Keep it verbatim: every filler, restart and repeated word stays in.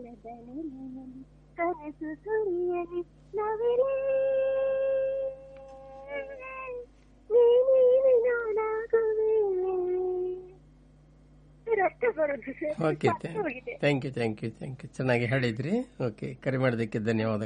ನೆಲದ ನೆಲೆಯಲ್ಲಿ ಕನಸು ಸುರಿಯಲಿ ನವಿಲೇ ನೀನೇ ನಾನಾಗುವೆ. ಅಷ್ಟೇ ಬರೋದು sir. Okay, thank you thank you thank you ಚೆನ್ನಾಗಿ ಹೇಳಿದ್ರಿ. ಓಕೆ, ಕರೆ ಮಾಡೋದಕ್ಕೆ ಧನ್ಯವಾದ.